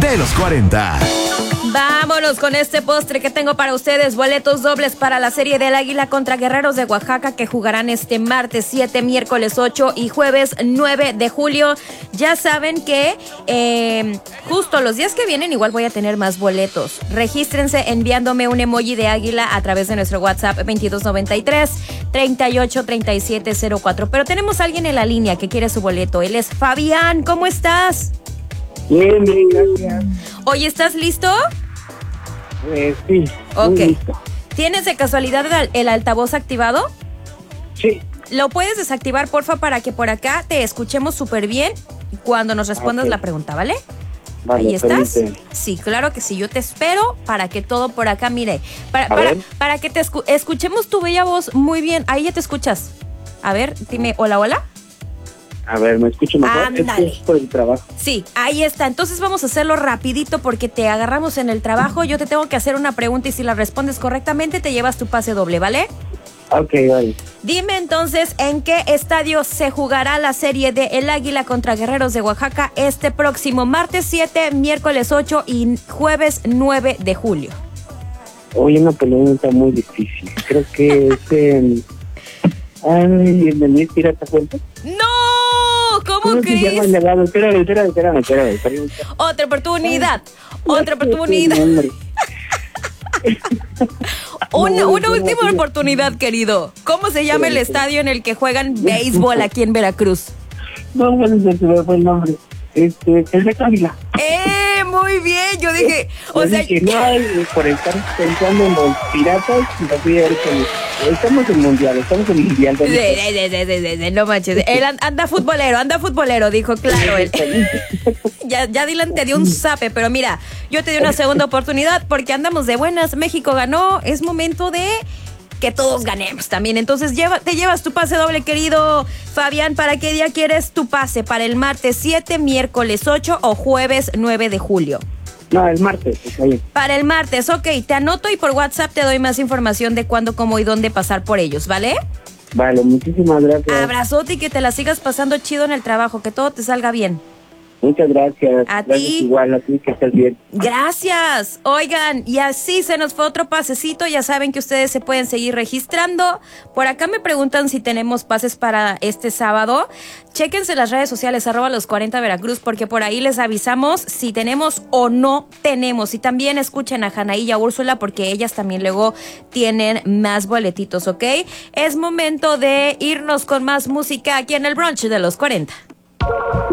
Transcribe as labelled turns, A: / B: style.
A: de los 40.
B: Vámonos con este postre que tengo para ustedes. Boletos dobles para la serie del Águila contra Guerreros de Oaxaca, que jugarán este martes 7, miércoles 8 y jueves 9 de julio. Ya saben que justo los días que vienen igual voy a tener más boletos. Regístrense enviándome un emoji de águila a través de nuestro WhatsApp 2293 383704. Pero tenemos a alguien en la línea que quiere su boleto. Él es Fabián. ¿Cómo estás?
C: Bien, gracias.
B: Oye, ¿estás listo?
C: Sí.
B: Ok.
C: Listo.
B: ¿Tienes de casualidad el altavoz activado?
C: Sí.
B: ¿Lo puedes desactivar, porfa, para que por acá te escuchemos súper bien cuando nos respondas
C: Ok.
B: la pregunta, ¿vale?
C: Vale,
B: ¿Ahí estás?
C: permíteme.
B: Sí, claro que sí. Yo te espero para que todo por acá, mire,
C: A ver.
B: para que te escuchemos tu bella voz muy bien. Ahí ya te escuchas. A ver, dime, hola, hola.
C: A ver, ¿me escucho mejor?
B: Ándale.
C: Es por el trabajo.
B: Sí, ahí está. Entonces vamos a hacerlo rapidito porque te agarramos en el trabajo. Yo te tengo que hacer una pregunta y si la respondes correctamente te llevas tu pase doble, ¿vale?
C: Ok, vale.
B: Dime entonces, ¿en qué estadio se jugará la serie de El Águila contra Guerreros de Oaxaca este próximo martes 7, miércoles 8 y jueves 9 de julio?
C: Hoy una pregunta muy difícil. Creo que es en... Ay, ¿en el Luis Pirata Fuente?
B: ¡No! ¿Cómo
C: se llama
B: crees?
C: el legado? Espérame.
B: Otra oportunidad. Otra oportunidad. Una última oportunidad, querido. ¿Cómo se llama el estadio en el que juegan béisbol aquí en Veracruz?
C: No, bueno, se me fue el nombre. El de Ávila.
B: Muy bien. Yo dije, o sea,
C: que no hay, por estar pensando en los piratas, no fui a ver estamos en mundial.
B: no manches. Él anda futbolero, dijo, claro. Él. Ya Dylan te dio un zape, pero mira, yo te di una segunda oportunidad porque andamos de buenas. México ganó, es momento de que todos ganemos también. Entonces te llevas tu pase doble, querido Fabián. ¿Para qué día quieres tu pase? ¿Para el martes 7, miércoles 8 o jueves 9 de julio?
C: No, el martes, está bien.
B: Para el martes, ok. Te anoto y por WhatsApp te doy más información de cuándo, cómo y dónde pasar por ellos, ¿vale?
C: Vale, muchísimas gracias.
B: Abrazote y que te la sigas pasando chido en el trabajo, que todo te salga bien.
C: Muchas gracias.
B: A
C: Gracias
B: ti.
C: igual, a ti, que estés bien.
B: Gracias. Oigan, y así se nos fue otro pasecito. Ya saben que ustedes se pueden seguir registrando. Por acá me preguntan si tenemos pases para este sábado. Chéquense las redes sociales, @los40 Veracruz, porque por ahí les avisamos si tenemos o no tenemos. Y también escuchen a Janaí y a Úrsula, porque ellas también luego tienen más boletitos, ¿ok? Es momento de irnos con más música aquí en el brunch de los 40.